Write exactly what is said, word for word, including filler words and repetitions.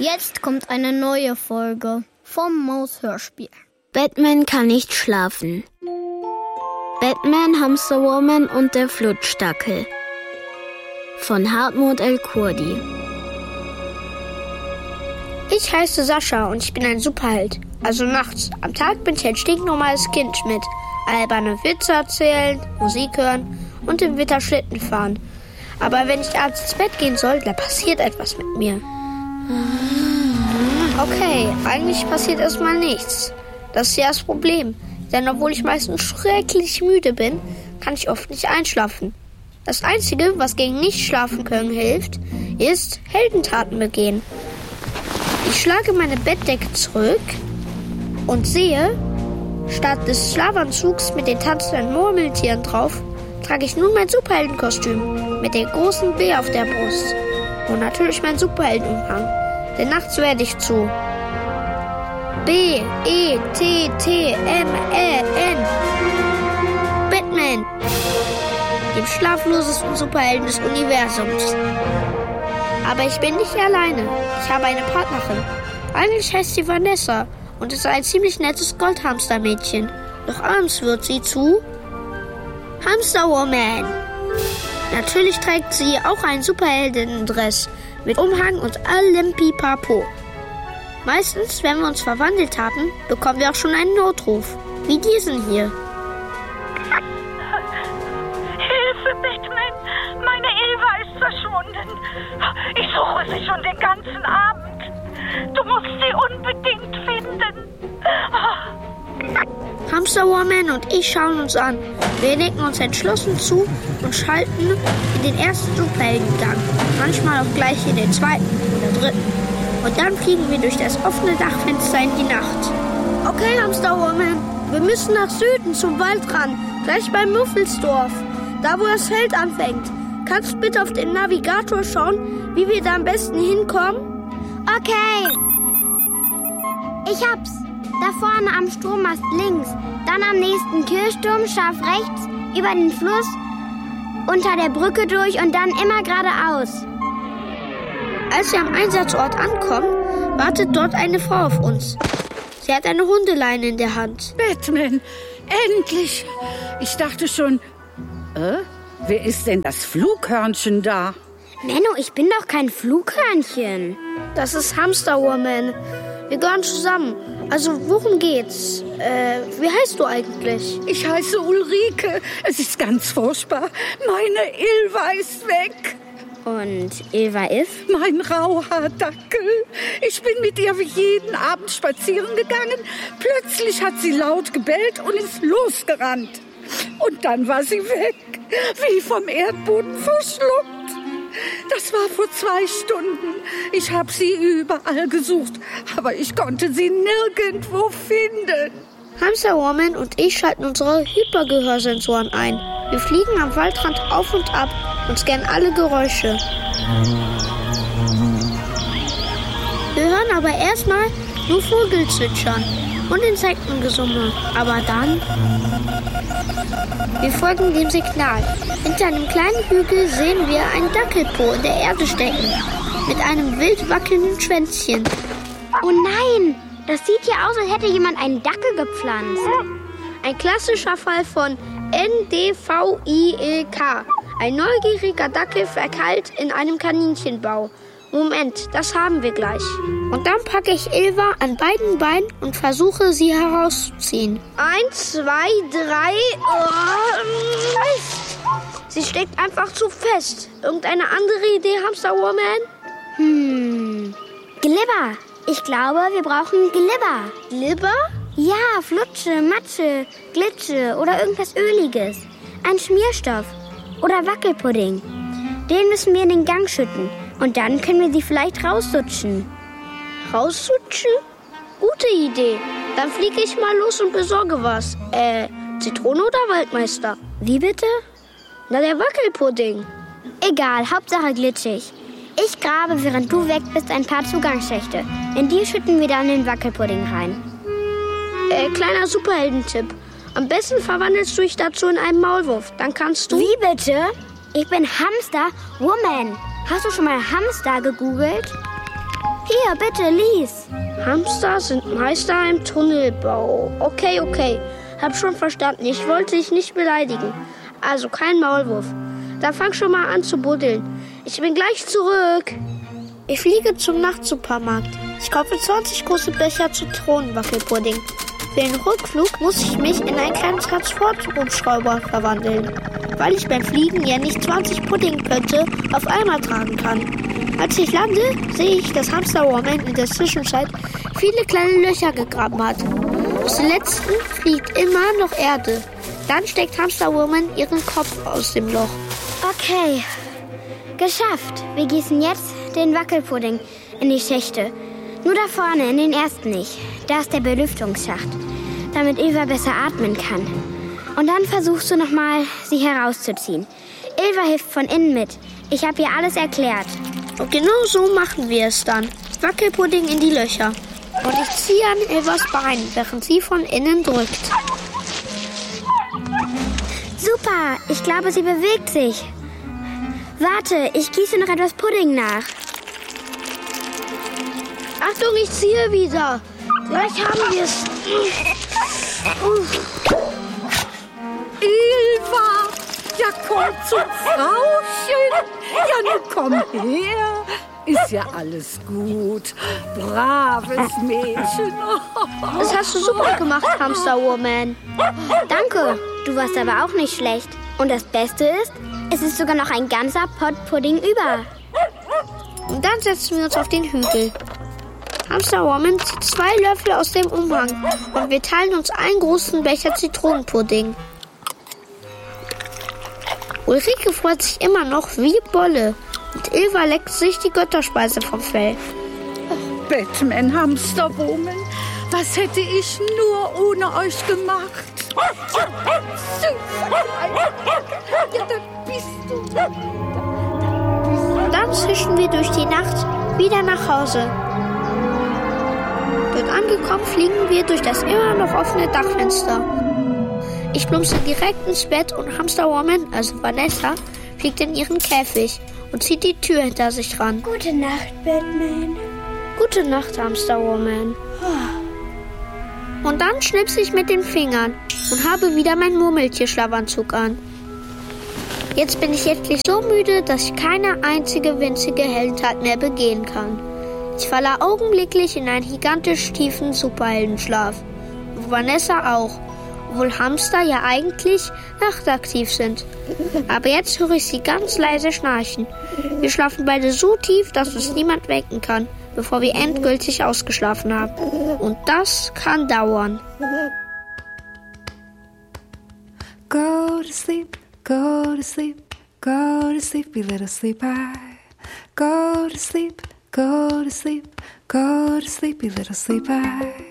Jetzt kommt eine neue Folge vom Maus-Hörspiel. Batman kann nicht schlafen. Batman, Hamsterwoman und der Flutschdackel von Hartmut El-Kurdi. Ich heiße Sascha und ich bin ein Superheld. Also nachts. Am Tag bin ich ein stinknormales Kind mit alberne Witze erzählen, Musik hören und im Winter Schlitten fahren. Aber wenn ich abends ins Bett gehen soll, dann passiert etwas mit mir. Okay, eigentlich passiert erstmal nichts. Das ist ja das Problem. Denn obwohl ich meistens schrecklich müde bin, kann ich oft nicht einschlafen. Das Einzige, was gegen Nicht-Schlafen können hilft, ist Heldentaten begehen. Ich schlage meine Bettdecke zurück und sehe, statt des Schlafanzugs mit den tanzenden Murmeltieren drauf, trage ich nun mein Superheldenkostüm mit dem großen B auf der Brust. Und natürlich mein Superheldenumhang, denn nachts werde ich zu B E T T M E N Batman, dem schlaflosesten Superhelden des Universums. Aber ich bin nicht alleine. Ich habe eine Partnerin. Eigentlich heißt sie Vanessa und ist ein ziemlich nettes Goldhamstermädchen. Doch abends wird sie zu Hamsterwoman. Natürlich trägt sie auch einen Superheldinnendress mit Umhang und allem Pipapo. Meistens, wenn wir uns verwandelt haben, bekommen wir auch schon einen Notruf, wie diesen hier. Hilfe, Batman! Meine Eva ist verschwunden. Ich suche sie schon den ganzen Abend. Du musst sie unbedingt finden. Hamsterwoman und ich schauen uns an. Wir nicken uns entschlossen zu und schalten in den ersten Superheldengang. Manchmal auch gleich in den zweiten oder dritten. Und dann fliegen wir durch das offene Dachfenster in die Nacht. Okay, Hamsterwoman, wir müssen nach Süden zum Waldrand, gleich beim Muffelsdorf, da wo das Feld anfängt. Kannst du bitte auf den Navigator schauen, wie wir da am besten hinkommen? Okay. Ich hab's. Da vorne am Strommast links, dann am nächsten Kirchturm scharf rechts, über den Fluss, unter der Brücke durch und dann immer geradeaus. Als wir am Einsatzort ankommen, wartet dort eine Frau auf uns. Sie hat eine Hundeleine in der Hand. Batman, endlich! Ich dachte schon, äh, wer ist denn das Flughörnchen da? Menno, ich bin doch kein Flughörnchen. Das ist Hamsterwoman. Wir gehören zusammen. Also, worum geht's? Äh, wie heißt du eigentlich? Ich heiße Ulrike. Es ist ganz furchtbar. Meine Ilva ist weg. Und Ilva ist? Mein Rauhaardackel. Ich bin mit ihr wie jeden Abend spazieren gegangen. Plötzlich hat sie laut gebellt und ist losgerannt. Und dann war sie weg, wie vom Erdboden verschluckt. Das war vor zwei Stunden. Ich habe sie überall gesucht, aber ich konnte sie nirgendwo finden. Hamsterwoman und ich schalten unsere Hypergehörsensoren ein. Wir fliegen am Waldrand auf und ab und scannen alle Geräusche. Wir hören aber erstmal nur Vogelzwitschern und Insektengesumme. Aber dann... Wir folgen dem Signal. Hinter einem kleinen Hügel sehen wir einen Dackelpo in der Erde stecken. Mit einem wild wackelnden Schwänzchen. Oh nein! Das sieht ja aus, als hätte jemand einen Dackel gepflanzt. Ein klassischer Fall von N D V I L K. Ein neugieriger Dackel verkeilt in einem Kaninchenbau. Moment, das haben wir gleich. Und dann packe ich Ilva an beiden Beinen und versuche, sie herauszuziehen. Eins, zwei, drei... Oh, Mist! Sie steckt einfach zu fest. Irgendeine andere Idee, Hamsterwoman? Hm... Glibber. Ich glaube, wir brauchen Glibber. Glibber? Ja, Flutsche, Matsche, Glitsche oder irgendwas Öliges. Ein Schmierstoff. Oder Wackelpudding. Den müssen wir in den Gang schütten. Und dann können wir sie vielleicht raussutschen. Raussutschen? Gute Idee. Dann fliege ich mal los und besorge was. Äh, Zitrone oder Waldmeister? Wie bitte? Na, der Wackelpudding. Egal, Hauptsache glitschig. Ich grabe, während du weg bist, ein paar Zugangsschächte. In die schütten wir dann den Wackelpudding rein. Äh, kleiner Superheldentipp. Am besten verwandelst du dich dazu in einen Maulwurf. Dann kannst du... Wie bitte? Ich bin Hamsterwoman. Hast du schon mal Hamster gegoogelt? Hier, bitte, lies. Hamster sind Meister im Tunnelbau. Okay, okay. Hab schon verstanden. Ich wollte dich nicht beleidigen. Also kein Maulwurf. Dann fang schon mal an zu buddeln. Ich bin gleich zurück. Ich fliege zum Nachtsupermarkt. Ich kaufe zwanzig große Becher Zitronenwaffelpudding. Für den Rückflug muss ich mich in einen kleinen Transporthubschrauber verwandeln, weil ich beim Fliegen ja nicht zwanzig Puddingpötte auf einmal tragen kann. Als ich lande, sehe ich, dass Hamster Woman in der Zwischenzeit viele kleine Löcher gegraben hat. Aus den letzten fliegt immer noch Erde. Dann steckt Hamster Woman ihren Kopf aus dem Loch. Okay, geschafft. Wir gießen jetzt den Wackelpudding in die Schächte. Nur da vorne, in den ersten nicht. Da ist der Belüftungsschacht, damit Ilva besser atmen kann. Und dann versuchst du nochmal, sie herauszuziehen. Ilva hilft von innen mit. Ich habe ihr alles erklärt. Und genau so machen wir es dann. Wackelpudding in die Löcher. Und ich ziehe an Ilvas Bein, während sie von innen drückt. Super, ich glaube, sie bewegt sich. Warte, ich gieße noch etwas Pudding nach. Achtung, ich ziehe wieder. Gleich haben wir es. Ilva, ja komm zum Frauchen. Ja, nun komm her. Ist ja alles gut. Braves Mädchen. Das hast du super gemacht, Hamster Woman. Danke, du warst aber auch nicht schlecht. Und das Beste ist, es ist sogar noch ein ganzer Pott Pudding über. Und dann setzen wir uns auf den Hügel. Hamster Woman zieht zwei Löffel aus dem Umhang und wir teilen uns einen großen Becher Zitronenpudding. Ulrike freut sich immer noch wie Bolle und Ilva leckt sich die Götterspeise vom Fell. Batman, Hamsterwoman, was hätte ich nur ohne euch gemacht? Ja, da bist du. Und dann zischen wir durch die Nacht wieder nach Hause. Dort angekommen fliegen wir durch das immer noch offene Dachfenster. Ich plumpse direkt ins Bett und Hamster Woman, also Vanessa, fliegt in ihren Käfig und zieht die Tür hinter sich ran. Gute Nacht, Batman. Gute Nacht, Hamster Woman. Und dann schnipse ich mit den Fingern und habe wieder meinen Murmeltier-Schlafanzug an. Jetzt bin ich endlich so müde, dass ich keine einzige winzige Heldentat mehr begehen kann. Ich falle augenblicklich in einen gigantisch tiefen Superheldenschlaf. Und Vanessa auch, obwohl Hamster ja eigentlich nachtaktiv sind. Aber jetzt höre ich sie ganz leise schnarchen. Wir schlafen beide so tief, dass uns niemand wecken kann, bevor wir endgültig ausgeschlafen haben. Und das kann dauern. Go to sleep, go to sleep, go to sleep, you little sleeper. Go to sleep, go to sleep, go to sleep, you little sleeper.